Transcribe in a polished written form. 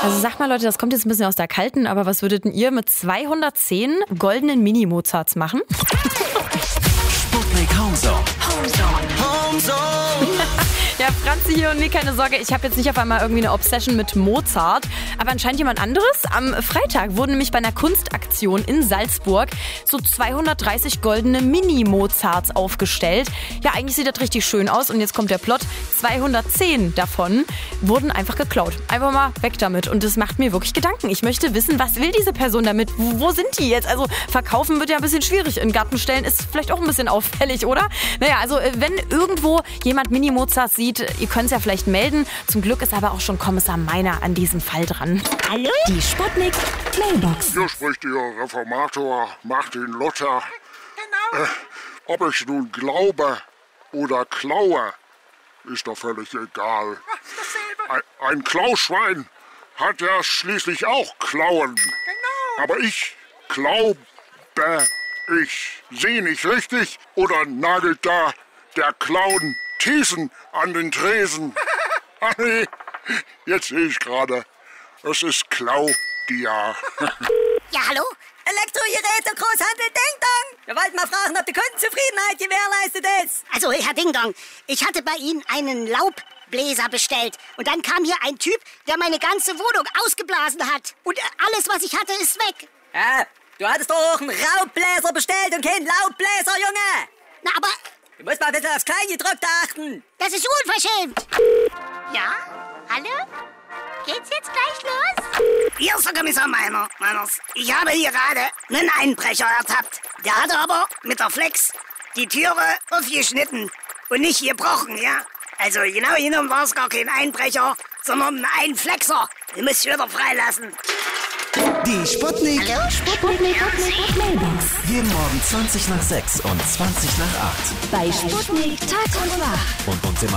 Also sag mal Leute, das kommt jetzt ein bisschen aus der Kalten, aber was würdet denn ihr mit 210 goldenen Mini-Mozarts machen? Sputnik Homezone. Ja, Franzi hier und nee, keine Sorge, ich habe jetzt nicht auf einmal irgendwie eine Obsession mit Mozart, aber anscheinend jemand anderes. Am Freitag wurden nämlich bei einer Kunstaktion in Salzburg so 230 goldene Mini-Mozarts aufgestellt. Ja, eigentlich sieht das richtig schön aus und jetzt kommt der Plot. 210 davon wurden einfach geklaut. Einfach mal weg damit und das macht mir wirklich Gedanken. Ich möchte wissen, was will diese Person damit? Wo sind die jetzt? Also verkaufen wird ja ein bisschen schwierig. In Garten stellen ist vielleicht auch ein bisschen auffällig, oder? Naja, also wenn irgendwo jemand Mini-Mozarts sieht, ihr könnt es ja vielleicht melden. Zum Glück ist aber auch schon Kommissar Meiner an diesem Fall dran. Hallo? Die Sputnik Mailbox. Hier spricht Ihr Reformator Martin Luther. Genau. Ob ich nun glaube oder klaue, ist doch völlig egal. Ein Klauschwein hat ja schließlich auch Klauen. Genau. Aber ich glaube, ich sehe nicht richtig oder nagelt da der Clown Thiessen an den Tresen. Ach nee, jetzt sehe ich gerade, es ist Claudia. Ja, hallo? Elektrogeräte, Großhandel Ding Dong. Wir wollten mal fragen, ob die Kundenzufriedenheit gewährleistet ist. Also, Herr Ding Dong, ich hatte bei Ihnen einen Laubbläser bestellt. Und dann kam hier ein Typ, der meine ganze Wohnung ausgeblasen hat. Und alles, was ich hatte, ist weg. Ja, du hattest doch auch einen Raubbläser bestellt und keinen Laubbläser, Junge. Na, aber Du musst mal ein bisschen aufs Kleingedruckte achten. das ist unverschämt. Ja? Hallo? Geht's jetzt gleich los? Hier ist der Kommissar Meiners. Ich habe hier gerade einen Einbrecher ertappt. Der hatte aber mit der Flex die Türe aufgeschnitten und nicht gebrochen, ja? Also genau genommen war es gar kein Einbrecher, sondern ein Einflexer. Den muss ich wieder freilassen. Die Sputnik. Hallo? Sputnik Mailbox. Jeden Morgen 20 nach 6 und 20 nach 8. Bei Sputnik Tag und Wach. Und uns im